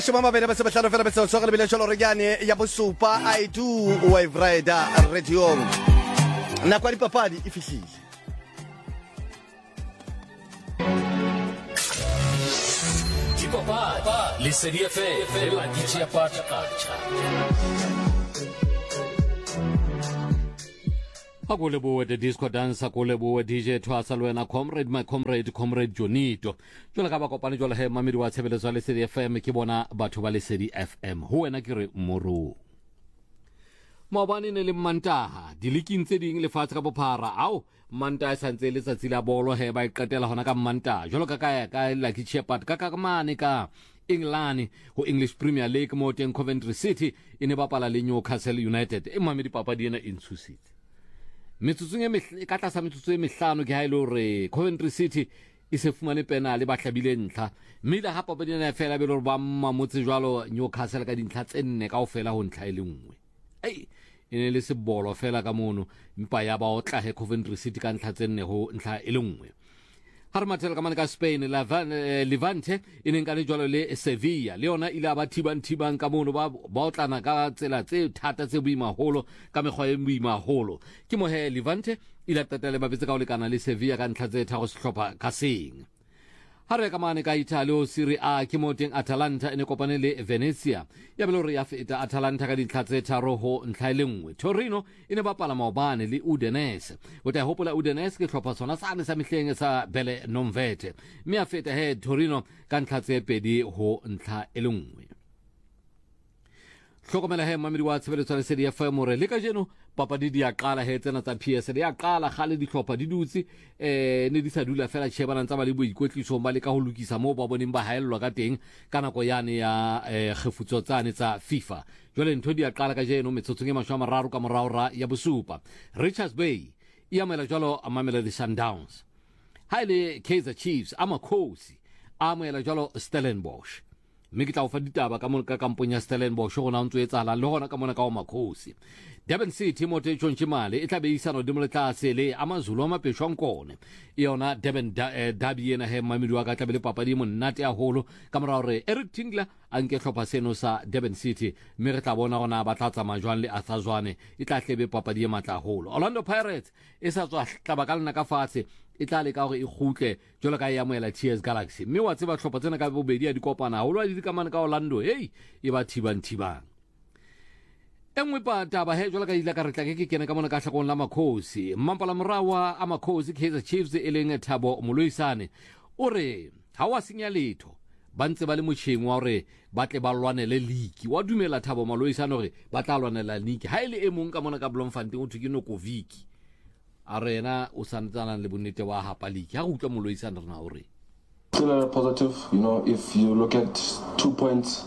Shoma bena ba se bahlano fela betso so re bile jolo re yane ya bosupa I do wave rider radio na kwa dipapadi e fihlile dipapadi le serie fe la DJ Pacha Akulebo the disco dance akulebo DJ Twasa lwena comrade my comrade Jonito jwale ka ba kopane jwale he mamedi wa tshebelezo le Lesedi FM ke bona batho ba Lesedi FM ho wena ke re moro maobane ne le Mantaha diliking tse ding lefatshe ka bophara ao Mantaha santse le tsatsi la bolo he ba iqetela hona ka Mantaha jwale ka Lucky Shepherd ka mane ka England ho English Premier League mo teng Coventry City ine bapala le Newcastle United e mamedi papadi ena intshusitse metsutsung e ka tlasa metsutso e mehlano ke ha ile hore Coventry City e se fumane penale ba hlabile ntlha mme la ha papadi ena fela be le hore ba mamotse jwalo Newcastle ka dintlha tse nne kaofela ho ntlha ile nngwe ei ene le se bolo fela ka mono mpa ya ba o tla he Coventry City ka ntlha tse nne ho ntlha ile nngwe Harmatel ka mane ka Spain Levante ine nka le jwalo le Sevilla le yona ile ba thibang ka mono ba otlana ka tsela tse thata tse boima holo ka mekgwa e boima holo ke mo he Levante ile tatele ba betsa ka o lekana le Sevilla ka ntlha tse thago sehlopha ka seng hare ka mane ka Italy o Serie A ke mo teng Atalanta ene kopane le Venezia ya belo re ya feta Atalanta ka dintlha tse tharo ho ntlha ile nngwe Torino ene bapala maobane le Udinese o ta hopola Udinese ke hlopha sona sane sa mehleng sa Belle Novete mme a feta he Torino ka ntlha tse pedi ho ntlha ile nngwe hlokomela he mamedi wa tshebeletso le Lesedi FM re le ka jeno papadi di ya qala he tsena tsa PS di ya qala gale di hlopha di dutse ne di sa dula fela tshebana tsa ba le boikwetliso ba le ka ho lokisa mo ba boneng ba haellwa ka teng ka nako yane ya khefutso tsane tsa FIFA jole ntho di ya qala ka jeno metsotsong e 30 ka morao ra ya bosupa Richards Bay iamela jalo amamela the Sundowns haile Kaizer Chiefs amakhosi amela jalo Stellenbosch mme ke tla o fa ditaba ka mona ka kampong ya Stellenbosch go na ntse e tsala le gona ka mona ka o makhosi Durban City mo te Tshonchimale e tla be isano di mo tlase le amazulu a mapeshwankone e yona Durban derby ena he mamedi wa ka tla be le papadi mo nnate a holo ka morao re Eric Tingler a nke hlopha seno sa Durban City mme re tla bona gona ba tla tsama jwang le Athazwane e tla hlebe papadi e matla holo Orlando Pirates e sa tswa tlaba ka lena ka fatshe e tla le ka gore e khutle jolo ka ya moela TS Galaxy mme wa tseba hlopha tsena ka bobedi ya dikopana holo di ka mane ka Orlando hey e ba thibang engwe pa taba he jolo ka ile ka re tla ke kena ka mona ka hlakong la makhosi mmampala morawa a makhosi Kaizer Chiefs e leng Thabo Moloisane o re ha wa senya letho ba ntse ba le motšheng wa gore ba tle ba lwanele league wa dumela Thabo Moloisane gore ba tla lwanela league ha ile e mong ka mona ka Bloemfontein o thwe ke Nokovic arena o santsana le bonnete wa hapa league ha go utlwa Moloisane rena hore still positive, if you look at 2 points,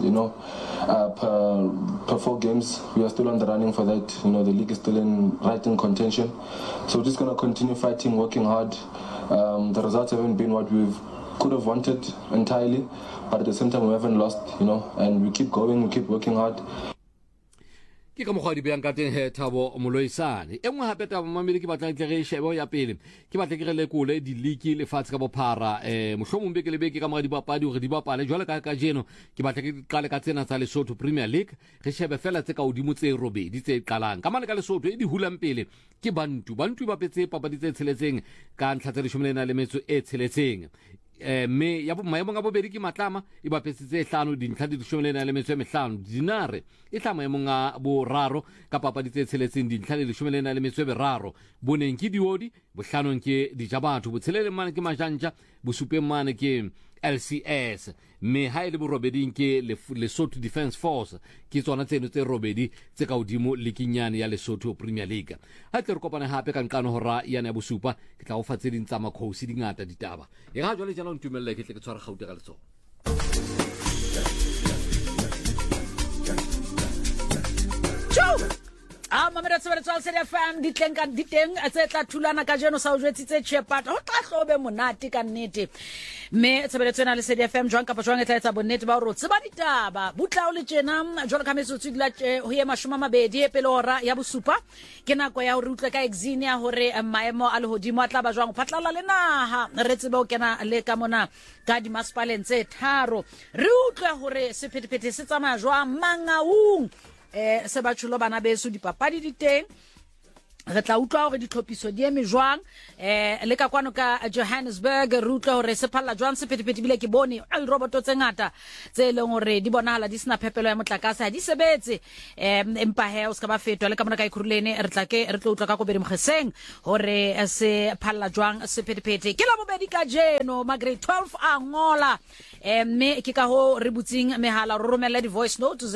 per 4 games, we are still on the running for that. The league is still right in contention. So we're just going to continue fighting, working hard. The results haven't been what we could have wanted entirely, but at the same time we haven't lost, and we keep going, we keep working hard. Ke ka mogwa di beang ka teng he Thabo Moloisane engwe hape taba mamedi ke batla tle re shebe ya pele ke batla ke re lekole di league le fatshe ka bophara mohlomong beke le beke ka mora di bapadi hore di bapale jwale ka jeno ke batla ke qale ka tsena tsa Lesotho Premier League re shebe fela tse ka odimo tse robedi tse qalang ka mane ka Lesotho e di hulang pele ke bantu ba petse papadi tse tsheletseng ka ntlha tse 14 le metso e tsheletseng me ya maemo nga bobedi ke matlama e ba petsitse 5 dintlha di 14 le metso e 5 dinare e tla maemo nga bo raro ka papadi tse tsheletseng dintlha di 14 le metso e 3 boneng ke diodi bohlanong ke dijabatho botshelele mane ke majanja bosupeng mane ke LCS me ha ile borobeding ke Lesotho Defence Force ke tsona tseno tse robedi tse ka odimo likinyane ya Lesotho Premier League ha tle re kopana hape ka nqano hora yana ya bosupa ke tla o fa tse ding tsa makhosi dingata ditaba e ga jwale jana o ntumelle ke tle ke tshwara gaute ka letso Mamela tsebetso ya Lesedi FM di teng a tse tla thulana ka jeno sa o jwetsitse Shepherd o tla hlobe monate ka nnete me tshebeletso ena le Lesedi FM jwang kapa jwang e tla etsa bonnete ba hore tseba ditaba butla o le tjena jwalo ka metsotso dila ho ye 20 pele hora ya bosupa ke nako ya hore utlwe ka Exenia hore maemo a lehodimo a tla ba jwang phatlala le naha re tsebe o kena le ka mona ka di masipaleng tse tharo re utlwe hore sephethephethe se tsamaya jwang Mangaung se ba tsholo bana beso dipapadi di teng re tla utlwa hore ditlhophiso di eme jwang le ka kwano ka Johannesburg re utlwa hore se phalla jwang sephethephethe bile ke bone roboto tse ngata tse leng hore di bonahala di sena phepelo ya motlakase ha di sebetse empa he o ska ba fetwa le ka mona ka ikhurulene re tlo utlwa ka Kobedi Mokgeseng hore se phalla jwang sephethephethe ke la bobedi ka jeno Grade 12 a ngola me ke ka ho re butsing mehala ro romela di voice note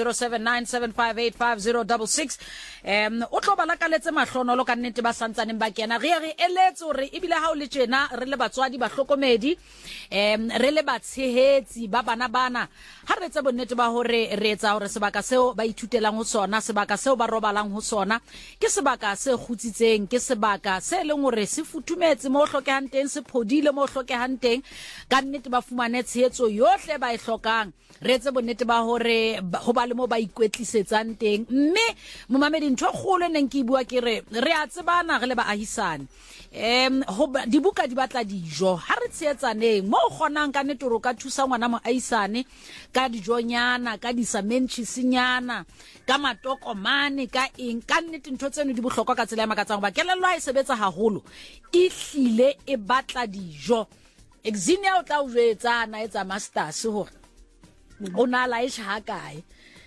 0797585066 o tlo bala ka letse mahlono lo ka nnete ba santsaneng ba kena re eletse hore ebile ha o le tjena re le batswadi ba hlokomedi re le batshehetsi ba bana ha re tse bonnete ba hore re etsa hore sebaka seo ba ithutelang ho sona sebaka seo ba robalang ho sona ke sebaka se khutsitseng ke sebaka se leng hore se futhumetse mo hlokehang teng se phodile mo hlokehang teng ka nnete ba fumane tshehetso yohle ba e hlokang re tse bonnete ba hore ho ba le mo ba ikwetlisetsang teng mme momamedi ntho kgolo neng ke bua ke re a tsebana re le baahisane dibuka di batla dijo ha re tshetsaneng mo kgonang ka netoro ka thusa ngwana mo aisane ka dijonyana ka disamentshisinyana ka matokomane ka eng ka nnete ntho tseno di bohlokwa ka tsela ya makatsang ba kelello ha e sebetsa haholo e hlile e batla dijo Exenia o tla o jwetsa na etsa masters hore o na la e tjha kae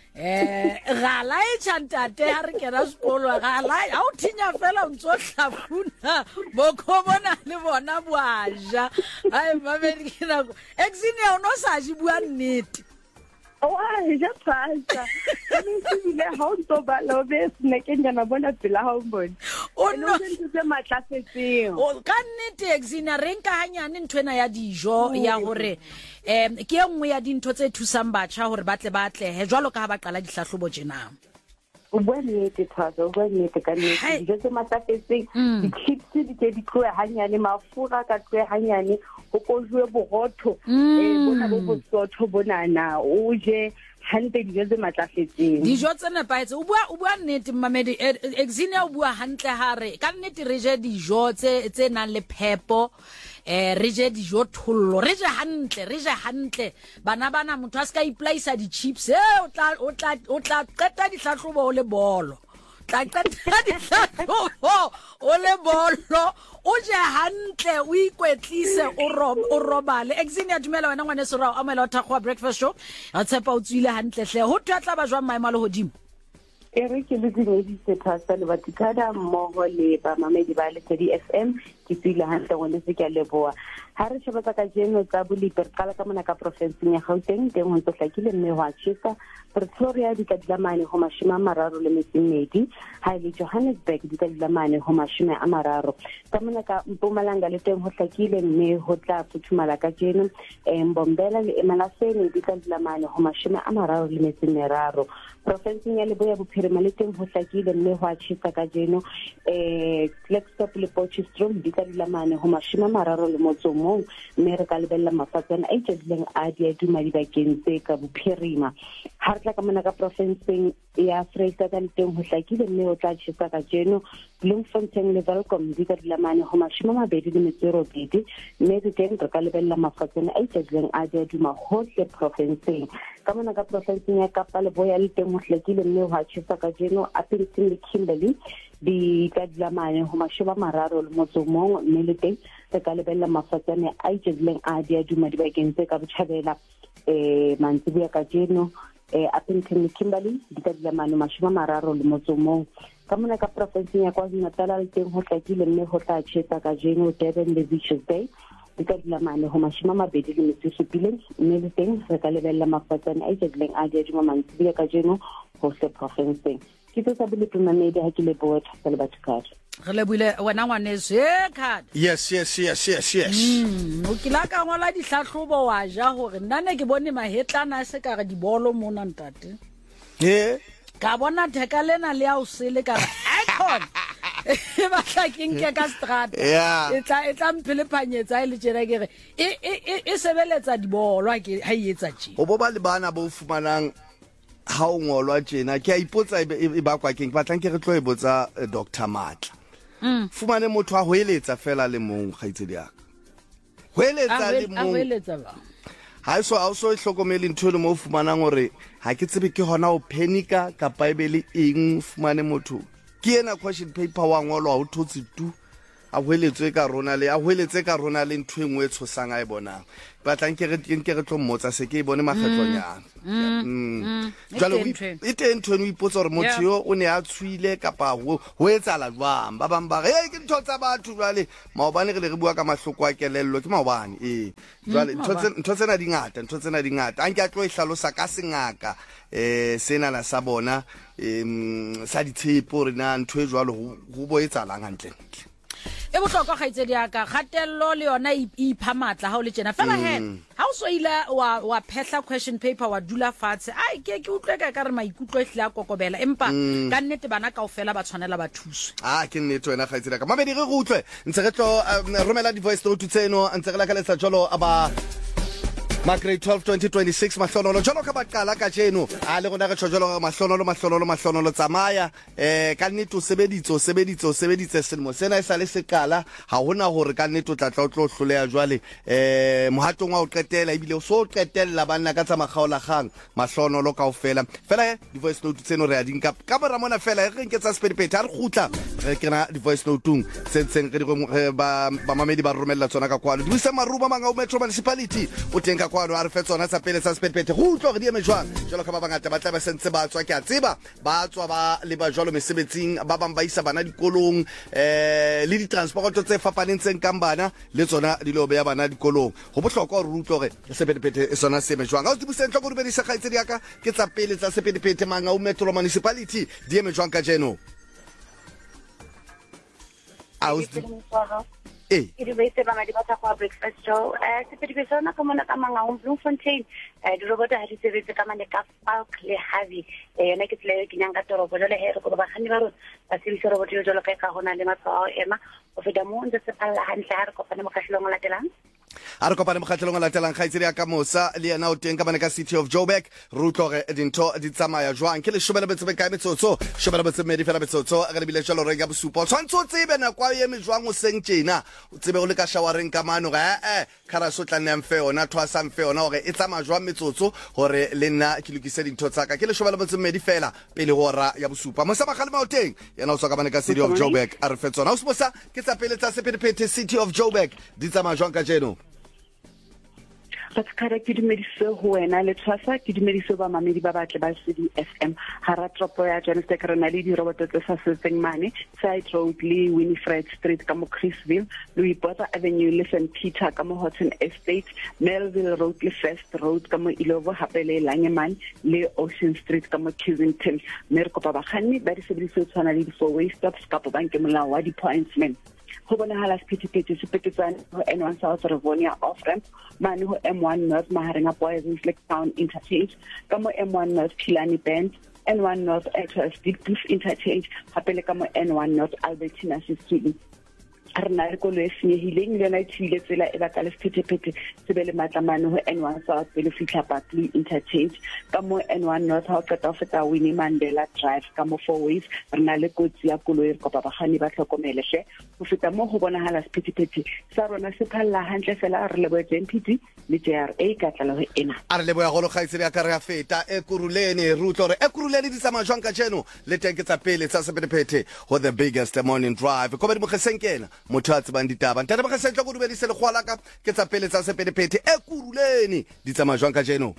ga la e tšhantate ha re kena sekolo ga la ha o thinya fela o ntso hlafuna boko bona le bona boaja ai mamedi ke nako Exenia o no sa ji bua nnete ja pasa le ha o ntso ba lo be sne ke nyana bona pela ha o mbone o no se matlafetseng o ka nnete Exenia re nka hanyane nthwena ya dijo ya hore ke engwe ya dintho tse thusang batjha hore batle he jwalo ka ha ba qala dihlahlobo tjena o bua nnete Thato o bua nnete ka nnete dijo tse matlafetseng di-chips di ke di tloe hanyane mafura ka tloe hanyane o ko jwe borotho bona bo bosotho bonana o je hante dijo tse matlafetseng dijo tse nepaetse o bua nnete mmamedi Exenia o bua hantle hare ka nnete re je dijo tse nang le phepo re je dijo thollo re je hantle bana motho a ska iplaisa di chips o tla qeta dihlahlobo o le bolo tla qeta dihlahlobo o le bolo o je hantle o ikwetlise o robale Exenia dumela wena ngwane se rao amela o thakgwa breakfast show a tshepa o tswile hantle hle ho tla ba jwa maemo le hodimo re ke le dinedise Thasa le batikada mmoho le ba mamedi ba Lesedi FM ke tsile hantle go le se ke leboa ha re sheba ka jeno tsa boliper kala ka mona ka province ya Gauteng teng ho ntse hlakile mme ho a tshisa Pretoria di ka dilamane ho 32 ha ile Johannesburg di ka dilamane ho 30 ka mona ka Mpumalanga le teng ho hlakile mme ho tla futhumala ka jeno Mbombela le Emalaseni di ka dilamane ho 33 province ya Leboya Bophirima le teng ho hlakile mme ho a tshisa ka jeno Klerksdorp le Potchefstroom di ka dilamane ho 31 mme re ka lebella mafatsana a itsedileng a di duma di bakeng tse ka Bophirima ha re tla ka mona ka province ya Freistata le teng ho hlakile mme o tla tshisa ka jeno Bloemfontein le Welkom di ka dilamane ho 28 mme re teng re ka lebella mafatsana a itsedileng a di duma hohle province ka mona ka province ya Kapa Leboya le teng ho hlakile mme ho tshisa ka jeno Appington le Kimberley di ka dilamane ho 31 mme le teng re ka lebella mafatsane a itsedileng a di duma di bakeng tse ka Botjhabela mantsibuya ka jeno Appington le Kimberley di ka dilamane 31 ka mona ka province ya KwaZulu-Natal le teng ho hlakile mme ho tla tshisa ka jeno Durban le Richards Bay di ka dilamane ho 27 mme le teng re ka lebella mafatsane a itsedileng a di duma mantsibuya ka jeno ho se province ke tsa bile mamedi ha ke le boa Thasa le bathukara re le buile wena ngwane se khad yes o kila ka ngola dihlahlobo wa ja hore nna ke bone mahetlana se ka re dibolo mona ntate ka bona theka lena le a o sele ka icon ba tla kinke ka strata e tla mphelepanyetsa ile tjena ke re e sebeletsa dibolwa ke ha etsa tje o bo ba le bana bo fumanang ha o ngolwa tjena ke a ipotsa e ba kwa keng batlang ke re tlo e botsa Dr. Matla fumane motho a hoeletsa fela le mong kgaitsedi ya hoeletsa le mong ha iso a so hlokomele ntho le mo fumanang hore ha ke tsebe ke hona o panika ka Bible eng fumane motho ke ena question paper wa ngolwa o thotse tu a hoeletse ka rona le ntho engwe tshosang a e bonang batlang ke re tlo mmotsa se ke e bone makgetlonyana jalo e teng ntho eno ipotsa hore motho yo o ne a tshwile kapa ho etsala jwang ba bang ba ke ntho tsa batho jwale maobane re bua ka mahloko a kelello ke maobane jwale ntho tsena di ngata anke a tlo e hlalosa ka sengaka sena la sa bona sa ditshepo rena ntho e jwalo ho bo etsalang hantle e bohlokwa kgaitsedi ya ka gatello le yona ipha matla ha o le tjena fela ha o so ile wa phehla question paper wa dula fatshe ke utlwe ka re maikutlo e hla kokobela empa ka nnete bana kaofela ba tshwanela ba thuswe ke nnete wena kgaitsedi ya ka mabedi re utlwe ntse re tlo romela di voice note tseno ntse re la ka letsa jolo aba Grade 12 2026 mahlonolo jolo ka baqala ka jeno a le gona re tshojolo mahlonolo tsamaya ka nnete o sebeditse selemo sena e sale se qala ha hona hore ka nnete o tla tlo hloleha jwale mohatong wa o qetela ibile o so qetella banna ka tsa magaola gang mahlonolo kaofela fela di voice note tseno re a dinka ka bora mona fela re nketsa sepedipete ha re khutla re kena di voice note tseng re ba mamedi ba romella tsona ka kwano di buisa maruba manga o Metro Municipality o tenga kwano a re fe tsona tsa pele tsa sepedipete go utlo re di eme jwang jalo ka ba bangata ba tla ba sentse ba tswa ke a tseba ba tswa ba le ba jalo mesebetsing ba bang ba isa bana dikolong le di transport tse fapaneng tseng kang bana le tsona di lo beya bana dikolong go bohlokwa re utlo re sepedipete sona se eme jwang ga o di buseng tlo go be di se kgaitsedi ya ka ke tsa pele tsa sepedipete manga o Metro Municipality di eme jwang ka jeno Ke di beise ba ngadi ba tsa kwa breakfast show sepedipete sona ka mona ka Mangaung Bloemfontein di robota ha di sebetse ka mane ka Falk le Harvey yona ke tsela ke nyanga toropo jole he re go ba khani ba rona ba sebisa robota yo jolo ka hona le matshwao ema o feta mo ntse se palla hantle ha re kopane mo kahlong la latelang kgaitsedi ya ka mosa le yena o teng ka bana ka City of Joburg rutlore dintho di tsamaya jwang ke le shobela betsebe ka metsotso shobela betsebe di fela betsotso ga le bile jalo re ga bosupo tshwantse o tsebe na kwa ye mejwang o seng tjena o tsebe go le ka shawareng ka mano ga khara so tla nne mfe ona thwa sa mfe ona hore e tsamaya jwang metsotso hore le nna ke lokise dintho tsa ka ke le shobela betsebe di fela pele go ra ya bosupa mosa ba khalema o teng yena o tswa ka bana ka City of Joburg a re fetsona o se ke tsa pele tsa sepedipete City of Joburg di tsamaya jwang ka jeno Batskara ke dumediso ho wena le tshwasa ke dumediso ba mamedi ba batle ba City FM hara tropo ya Johannesburg re na le di roboto tse sa setseng mane Side Road le Winifred Street ka mo Chrisville Louis Botha Avenue le St Peter ka mo Houghton Estate Melville Road le First Road ka mo Ilovo Hapele Langeman le Ocean Street ka mo Kensington me re kopa ba khanni ba di sebediso tsana le di four-way stops ka po banke molao wa di pointsmen ho bonahala sephetephete se petetsane ho N1 South Rivonia off-ramp mane ho M1 North mahareng a Poison Flex Town Interchange ka mo M1 North Kilani Bend N1 North Actors Deep Cliff Interchange hapele ka mo N1 North Albertina Sisulu re na re kolo e senyehileng le yona e thile tsela e baka le sephetephete se be le matlamane ho N1 South pele fihla Barkley Interchange ka mo N1 North ha o qeta ho feta Winnie Mandela Drive ka mo four ways re na le kotsi ya koloi re kopa bagani ba tlhokomele hle ho feta mo ho bonahala sephetephete sa rona se phalla hantle fela re lebo JMPD le JRA ka tla le ena a re lebo ya go lo kgaitsedi ya ka re ya feta e kuruleni rutlo re e kuruleni di tsama jwang ka jeno le teng ke tsa pele tsa sephetephete ho the biggest morning drive ko ba di mo kgesenkena motho a tsebang ditaba ntata ba kgesentla go dumedise le gwala ka ke tsa pele tsa sephetephete e kuruleni di tsama jwang ka jeno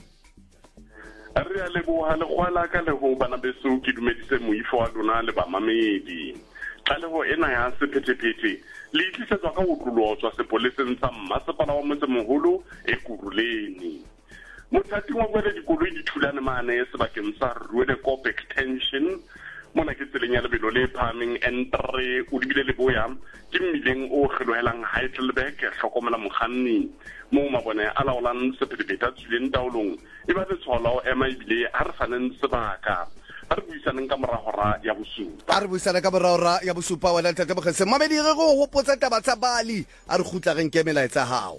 re a leboha le gwala ka le ho bana beso ke dumedise moifo wa lona le ba mamedi ka le ho ena ya sephetephete le tlisetswa ka utlulo tswa sepoleseng tsa mmasepala wa motse moholo e kuruleni mothati wa bole dikoloi di thulane mane sebakeng sa Ruele Cop extension mona ke tseleng ya lebelo le phaming N3 o dibile le boya ke mmileng o kgelohelang Heidelberg hlokomela mokganni mo mabone a laolang sephetephete a tswileng taolong e ba le tshwala o ema ibile a re faneng sebaka a re buisaneng ka mora hora ya bosupa a re buisana ka morara ya bosupa wena ntate Bogetse mamedi re go hopotsa taba tsa Bali a re khutla re nke melaetsa hao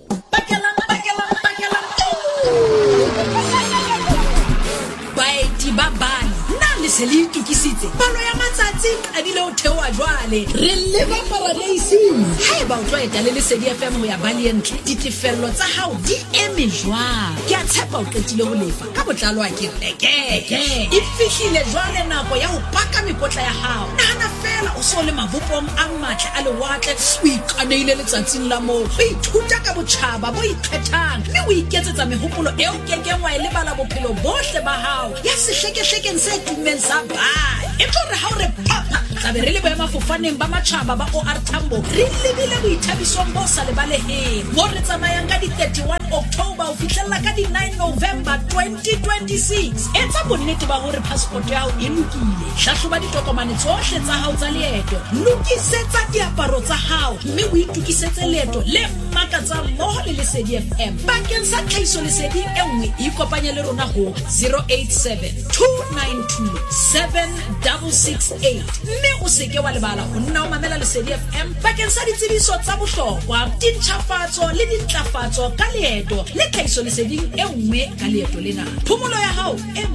baeti ba Bali na le se le itukisitse palo ya matsatsi a bile o theoa jwale re leba paradiseing haeba o tlo eta le Lesedi FM ho ya Bali entle ditefello tsa hao di eme jwang ke a tshepa o qetile ho lefa ka botlalo a ke rekeke e fihlile jwale nako ya ho paka mekotla ya hao nahana fela o so le mabopong a matla a lewatle o ikaneile letsatsing la mo o ithuta ka botjhaba bo ikgethang mme o iketsetsa mehopolo eo kekeng wa e lebala bophelo bohle ba hao ya sehleke-hlekeng se tumeng sa Bali e tlo re ha o re papa tlabe re le boemafofaneng ba matjhaba ba OR Tambo re lebile boithabisong bo sa lebaleheng mo re tsamayang ka di-31 October ho fihlella ka di-9 November 2026 etsa bonnete ba hore passport ya hao e lokile hlahloba ditokomane tsohle tsa hao tsa leeto lokisetsa diaparo tsa hao mme o itukisetse leeto le makatsang mmoho le Lesedi FM bakeng sa tlhahiso leseding e nngwe ikopanye le rona ho 087 292 7668 mme o seke wa lebala ho nna o mamela Lesedi FM bakeng sa ditsebiso tsa bohlokwa dintjhafatso le dintlafatso ka leeto le tlhahiso leseding e nngwe ka leeto lena phomolo ya hao